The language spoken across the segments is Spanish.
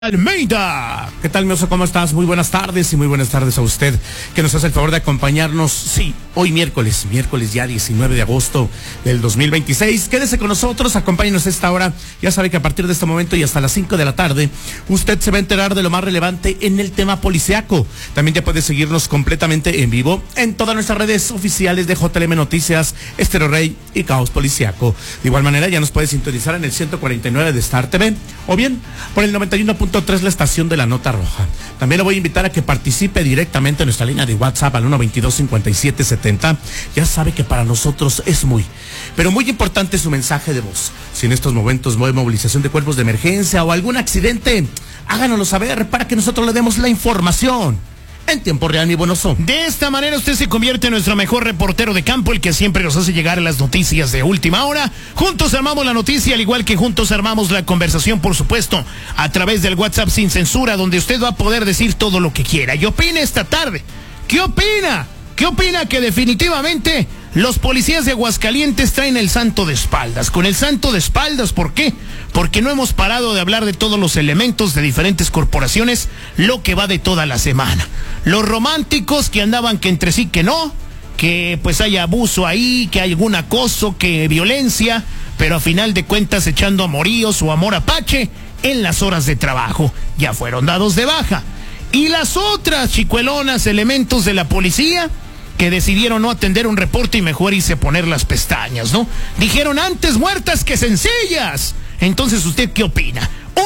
Almeida. ¿Qué tal, mi oso? ¿Cómo estás? Muy buenas tardes y muy buenas tardes a usted que nos hace el favor de acompañarnos. Sí, hoy miércoles ya 19 de agosto del 2026. Quédese con nosotros, acompáñenos a esta hora. Ya sabe que a partir de este momento y hasta las 5 de la tarde, usted se va a enterar de lo más relevante en el tema policiaco. También ya puede seguirnos completamente en vivo en todas nuestras redes oficiales de JLM Noticias, Estéreo Rey y Caos Policiaco. De igual manera, ya nos puede sintonizar en el 149 de Star TV o bien por el 91.3 la estación de la Nota Roja. También le voy a invitar a que participe directamente en nuestra línea de WhatsApp al 122-5770. Ya sabe que para nosotros es pero muy importante su mensaje de voz. Si en estos momentos no hay movilización de cuerpos de emergencia o algún accidente, háganoslo saber para que nosotros le demos la información en tiempo real, mi buen oso. De esta manera usted se convierte en nuestro mejor reportero de campo, el que siempre nos hace llegar las noticias de última hora. Juntos armamos la noticia, al igual que juntos armamos la conversación, por supuesto, a través del WhatsApp sin censura, donde usted va a poder decir todo lo que quiera. ¿Y opina esta tarde? ¿Qué opina? ¿Qué opina que definitivamente los policías de Aguascalientes traen el santo de espaldas? Con el santo de espaldas, ¿por qué? Porque no hemos parado de hablar de todos los elementos de diferentes corporaciones lo que va de toda la semana. Los románticos que andaban que entre sí que no, que pues hay abuso ahí, que hay algún acoso, que violencia, pero a final de cuentas echando amoríos o amor apache en las horas de trabajo. Ya fueron dados de baja. Y las otras chicuelonas elementos de la policía que decidieron no atender un reporte y mejor irse a poner las pestañas, ¿no? Dijeron antes muertas que sencillas. Entonces, ¿usted qué opina?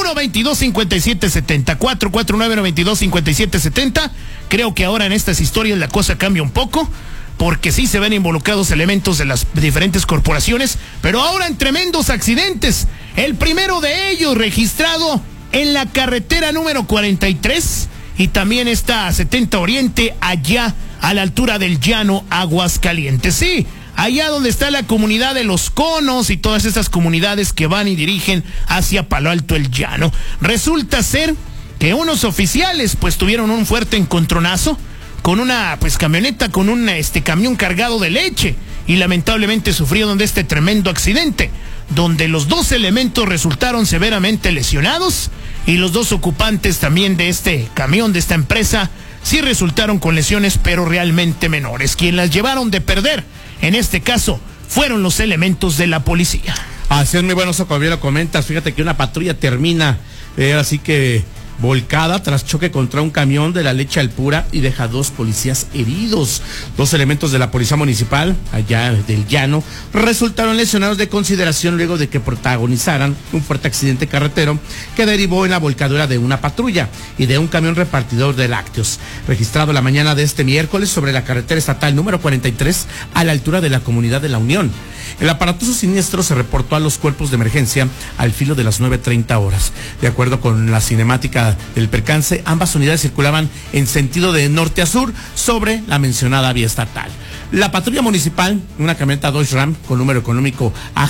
1-22-57-70, 449-92-57-70. Creo que ahora en estas historias la cosa cambia un poco, porque sí se ven involucrados elementos de las diferentes corporaciones, pero ahora en tremendos accidentes. El primero de ellos registrado en la carretera número 43 y también está a 70 Oriente, allá a la altura del Llano, Aguascalientes. Sí, allá donde está la comunidad de Los Conos y todas esas comunidades que van y dirigen hacia Palo Alto el Llano. Resulta ser que unos oficiales pues tuvieron un fuerte encontronazo con una pues camioneta, con un camión cargado de leche, y lamentablemente sufrieron de este tremendo accidente, donde los dos elementos resultaron severamente lesionados y los dos ocupantes también de este camión, de esta empresa, sí resultaron con lesiones, pero realmente menores. Quien las llevaron de perder, en este caso, fueron los elementos de la policía. Así es, muy bueno, eso como bien lo comentas. Fíjate que una patrulla termina, así que volcada tras choque contra un camión de la leche Alpura y deja 2 policías heridos. 2 elementos de la policía municipal, allá del Llano, resultaron lesionados de consideración luego de que protagonizaran un fuerte accidente carretero que derivó en la volcadura de una patrulla y de un camión repartidor de lácteos, registrado la mañana de este miércoles sobre la carretera estatal número 43 a la altura de la comunidad de La Unión. El aparatoso siniestro se reportó a los cuerpos de emergencia al filo de las 9:30 horas. De acuerdo con la cinemática del percance, ambas unidades circulaban en sentido de norte a sur sobre la mencionada vía estatal. La patrulla municipal, una camioneta Dodge Ram con número económico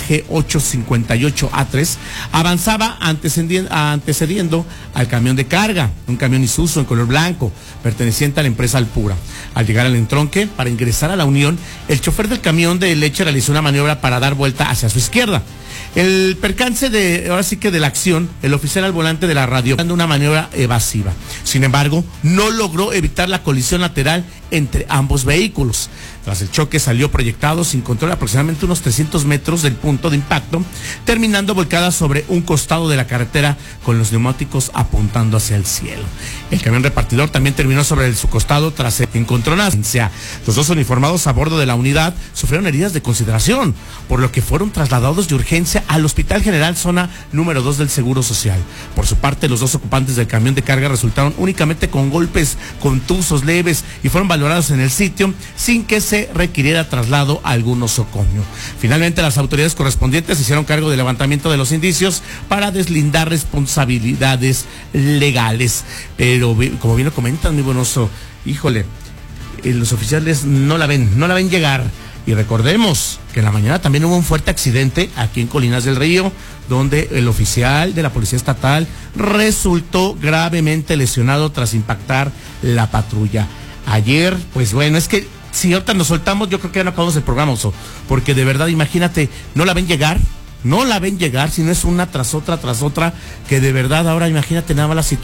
AG858A3, avanzaba antecediendo al camión de carga, un camión Isuzu en color blanco, perteneciente a la empresa Alpura. Al llegar al entronque, para ingresar a La Unión, el chofer del camión de leche realizó una maniobra para dar vuelta hacia su izquierda. El percance de la acción, el oficial al volante de la radio dando una maniobra evasiva. Sin embargo, no logró evitar la colisión lateral entre ambos vehículos. Tras el choque salió proyectado sin control aproximadamente unos 300 metros del punto de impacto, terminando volcada sobre un costado de la carretera con los neumáticos apuntando hacia el cielo. El camión repartidor también terminó sobre su costado tras el encontronazo. Los 2 uniformados a bordo de la unidad sufrieron heridas de consideración, por lo que fueron trasladados de urgencia al Hospital General Zona número 2 del Seguro Social. Por su parte, los 2 ocupantes del camión de carga resultaron únicamente con golpes contusos leves y fueron valorados en el sitio sin que se requiriera traslado a algún nosocomio. Finalmente, las autoridades correspondientes hicieron cargo del levantamiento de los indicios para deslindar responsabilidades legales. Pero, como bien lo comentan, mi buen oso, híjole, los oficiales no la ven llegar. Y recordemos que en la mañana también hubo un fuerte accidente aquí en Colinas del Río, donde el oficial de la Policía Estatal resultó gravemente lesionado tras impactar la patrulla. Ayer, pues bueno, es que si ahorita nos soltamos, yo creo que ya no acabamos el programa, oso, porque de verdad, imagínate, no la ven llegar, no la ven llegar, sino es una tras otra, que de verdad ahora imagínate nada más la situación.